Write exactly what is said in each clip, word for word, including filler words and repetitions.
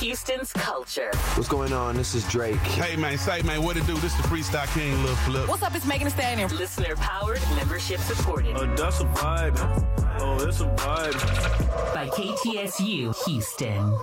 Houston's culture. What's going on? This is Drake. Hey, man, say, man, what it do? This the Freestyle King, Lil Flip. What's up? It's Megan Thee Stallion. Listener powered, membership supported. Oh, that's a vibe. Oh, it's a vibe. By K T S U Houston.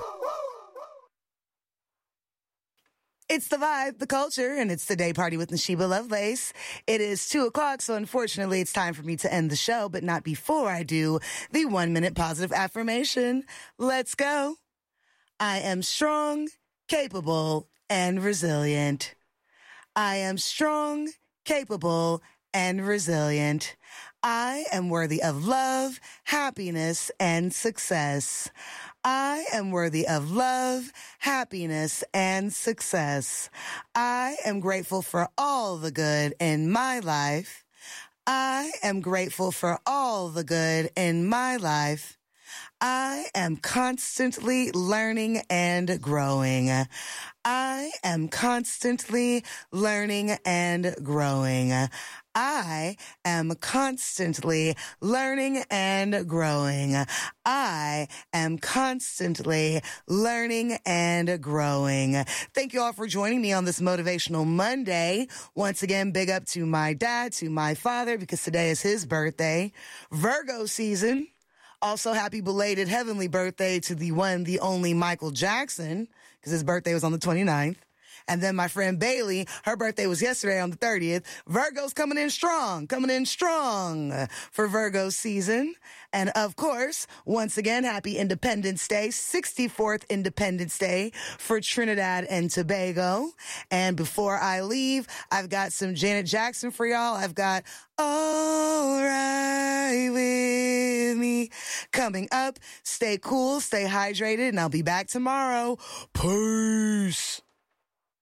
It's the vibe, the culture, and it's the day party with Nashiba Lovelace. It is two o'clock, so unfortunately it's time for me to end the show, but not before I do the one minute positive affirmation. Let's go. I am strong, capable, and resilient. I am strong, capable, and resilient. I am worthy of love, happiness, and success. I am worthy of love, happiness, and success. I am grateful for all the good in my life. I am grateful for all the good in my life. I am constantly learning and growing. I am constantly learning and growing. I am constantly learning and growing. I am constantly learning and growing. Thank you all for joining me on this Motivational Monday. Once again, big up to my dad, to my father, because today is his birthday. Virgo season. Also, happy belated heavenly birthday to the one, the only Michael Jackson, because his birthday was on the twenty-ninth. And then my friend Bailey, her birthday was yesterday on the thirtieth. Virgo's coming in strong, coming in strong for Virgo season. And of course, once again, happy Independence Day, sixty-fourth Independence Day for Trinidad and Tobago. And before I leave, I've got some Janet Jackson for y'all. I've got All Right With Me coming up. Stay cool, stay hydrated, and I'll be back tomorrow. Peace.